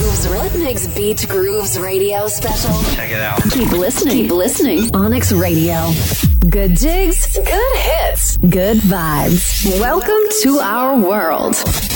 Grooves, What Makes Beach Grooves radio special. Check it out. Keep listening. Keep listening. Onyx Radio. Good jigs, good hits, good vibes. Welcome to our world.